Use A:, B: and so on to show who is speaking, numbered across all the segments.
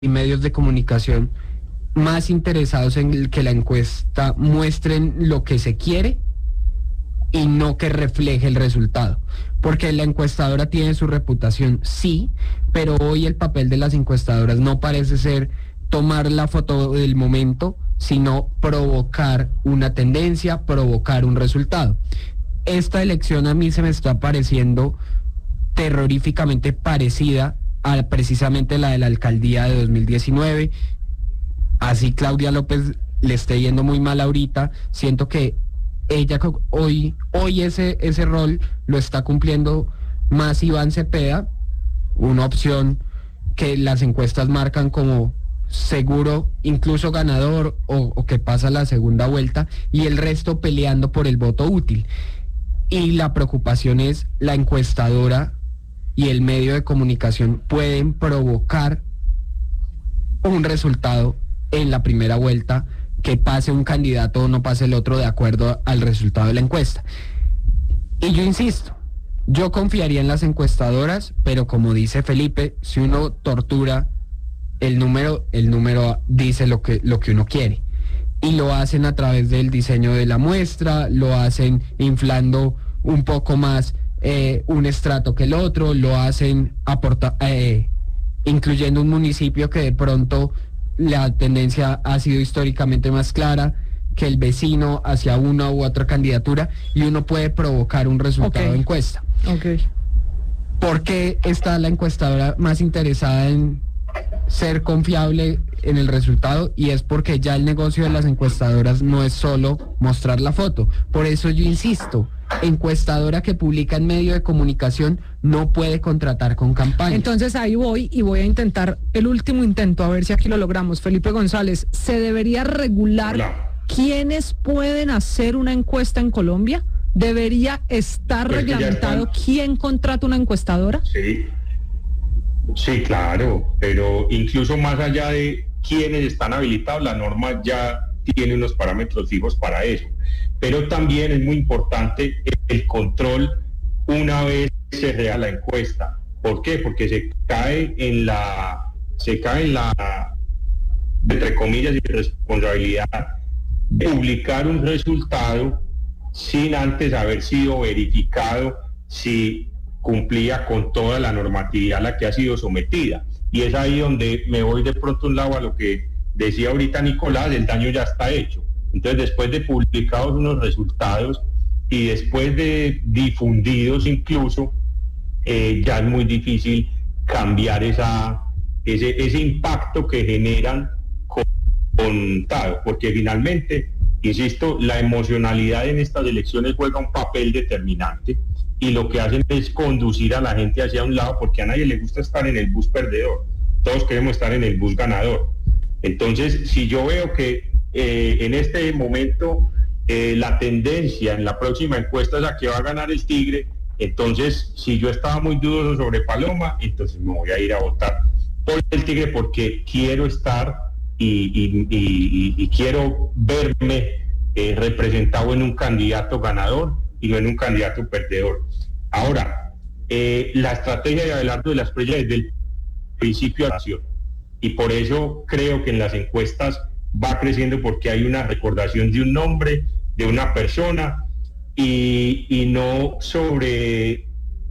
A: y medios de comunicación más interesados en que la encuesta muestren lo que se quiere y no que refleje el resultado. Porque la encuestadora tiene su reputación, sí, pero hoy el papel de las encuestadoras no parece ser tomar la foto del momento, sino provocar una tendencia, provocar un resultado. Esta elección a mí se me está pareciendo terroríficamente parecida a precisamente la de la alcaldía de 2019. Así Claudia López le esté yendo muy mal ahorita, siento que ella hoy ese rol lo está cumpliendo más Iván Cepeda, una opción que las encuestas marcan como seguro, incluso ganador o que pasa la segunda vuelta, y el resto peleando por el voto útil. Y la preocupación es la encuestadora y el medio de comunicación pueden provocar un resultado en la primera vuelta, que pase un candidato o no pase el otro de acuerdo al resultado de la encuesta. Y yo insisto, yo confiaría en las encuestadoras, pero como dice Felipe, si uno tortura el número dice lo que uno quiere. Y lo hacen a través del diseño de la muestra, lo hacen inflando un poco más un estrato que el otro, lo hacen incluyendo un municipio que de pronto la tendencia ha sido históricamente más clara que el vecino hacia una u otra candidatura, y uno puede provocar un resultado de encuesta. ¿Por qué está la encuestadora más interesada en ser confiable en el resultado? Y es porque ya el negocio de las encuestadoras no es solo mostrar la foto. Por eso yo insisto, encuestadora que publica en medio de comunicación no puede contratar con campaña.
B: Entonces ahí voy y voy a intentar el último intento, a ver si aquí lo logramos. Felipe González, ¿se debería regular quiénes pueden hacer una encuesta en Colombia? ¿Debería estar reglamentado quién contrata una encuestadora?
C: Sí, claro, pero incluso más allá de quiénes están habilitados, la norma ya tiene unos parámetros fijos para eso. Pero también es muy importante el control una vez se rea la encuesta. ¿Por qué? Porque se cae en la, entre comillas, irresponsabilidad de publicar un resultado sin antes haber sido verificado si cumplía con toda la normatividad a la que ha sido sometida. Y es ahí donde me voy de pronto un lado a lo que decía ahorita Nicolás, el daño ya está hecho. Entonces, después de publicados unos resultados y después de difundidos incluso, ya es muy difícil cambiar ese impacto que generan contado, porque finalmente, insisto, la emocionalidad en estas elecciones juega un papel determinante, y lo que hacen es conducir a la gente hacia un lado, porque a nadie le gusta estar en el bus perdedor, todos queremos estar en el bus ganador. Entonces, si yo veo que en este momento la tendencia en la próxima encuesta es a que va a ganar el Tigre, entonces si yo estaba muy dudoso sobre Paloma, entonces me voy a ir a votar por el Tigre, porque quiero estar y quiero verme representado en un candidato ganador y no en un candidato perdedor. Ahora, la estrategia de Abelardo de la Espriella desde el principio de la nación, y por eso creo que en las encuestas va creciendo, porque hay una recordación de un nombre, de una persona, y no sobre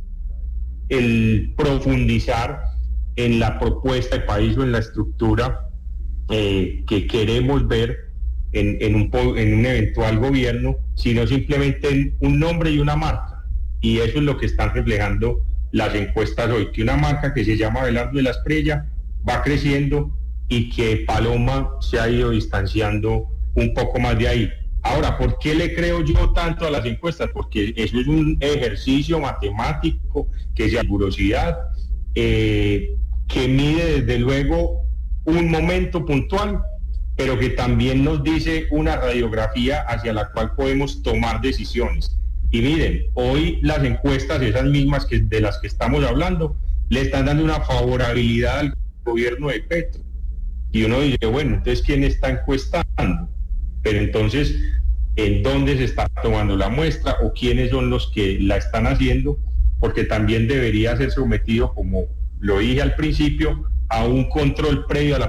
C: el profundizar en la propuesta de país o en la estructura que queremos ver en un eventual gobierno, sino simplemente en un nombre y una marca. Y eso es lo que están reflejando las encuestas hoy, que una marca que se llama Abelardo de la Espriella va creciendo y que Paloma se ha ido distanciando un poco más de ahí. Ahora, ¿por qué le creo yo tanto a las encuestas? Porque eso es un ejercicio matemático que es de rigurosidad, que mide desde luego un momento puntual, pero que también nos dice una radiografía hacia la cual podemos tomar decisiones. Y miren, hoy las encuestas, esas mismas de las que estamos hablando, le están dando una favorabilidad al gobierno de Petro. Y uno dice, bueno, entonces ¿quién está encuestando? Pero entonces, ¿en dónde se está tomando la muestra o quiénes son los que la están haciendo? Porque también debería ser sometido, como lo dije al principio, a un control previo a la